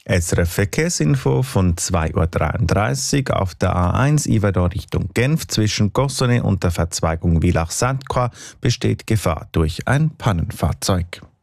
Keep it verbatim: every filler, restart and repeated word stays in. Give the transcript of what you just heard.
S R F Verkehrsinfo von zwei Uhr dreiunddreißig auf der A eins Yverdon Richtung Genf zwischen Gossonay und der Verzweigung Villach-Sainte-Croix besteht Gefahr durch ein Pannenfahrzeug.